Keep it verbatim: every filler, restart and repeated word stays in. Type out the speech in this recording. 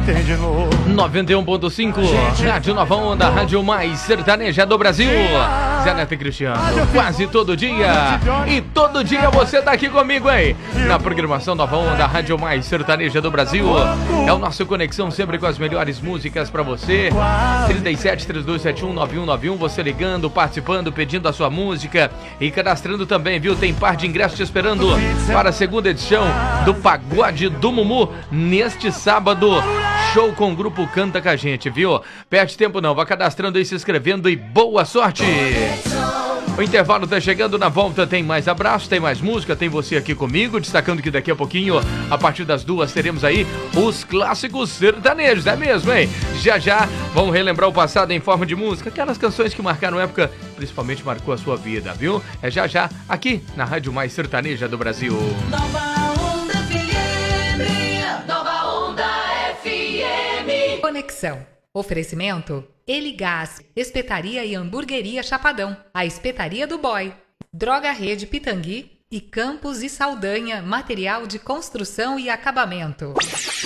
tem de novo. noventa e um ponto cinco, Rádio Nova Onda, rádio mais sertaneja do Brasil. Zé Neto e Cristiano, quase todo dia. E todo dia você tá aqui comigo, hein? Na programação Nova Onda, rádio mais sertaneja do Brasil. É o nosso Conexão, sempre com as melhores músicas pra você. trinta e sete, trinta e dois, setenta e um, noventa e um noventa e um. Você ligando, participando, pedindo a sua música e cadastrando também, viu? Tem par de ingressos te esperando para a segunda edição do Pagode do Mumu neste sábado. Show com o grupo Canta com a gente, viu? Perde tempo não, vá cadastrando e se inscrevendo e boa sorte! O intervalo tá chegando, na volta tem mais abraço, tem mais música, tem você aqui comigo, destacando que daqui a pouquinho, a partir das duas, teremos aí os clássicos sertanejos, é mesmo, hein? Já já vamos relembrar o passado em forma de música, aquelas canções que marcaram época, principalmente marcou a sua vida, viu? É já já, aqui na Rádio Mais Sertaneja do Brasil. Nova Onda F M, Nova Onda F M. Conexão. Oferecimento Eligás, Espetaria e Hamburgueria Chapadão, a Espetaria do Boy, Droga Rede Pitangui e Campos e Saldanha, material de construção e acabamento.